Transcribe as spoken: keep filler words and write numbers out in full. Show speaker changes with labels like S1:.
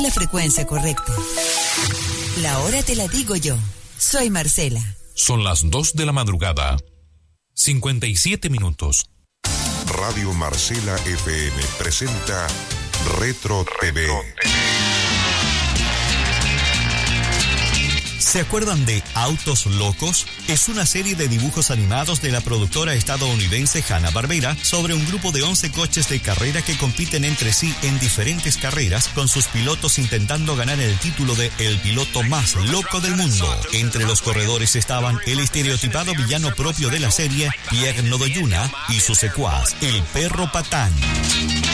S1: La frecuencia correcta. La hora te la digo yo. Soy Marcela.
S2: Son las dos de la madrugada. cincuenta y siete minutos.
S3: Radio Marcela F M presenta Retro T V.
S4: ¿Se acuerdan de Autos Locos? Es una serie de dibujos animados de la productora estadounidense Hanna-Barbera sobre un grupo de once coches de carrera que compiten entre sí en diferentes carreras, con sus pilotos intentando ganar el título de el piloto más loco del mundo. Entre los corredores estaban el estereotipado villano propio de la serie, Pierre Nodoyuna, y su secuaz, el perro Patán.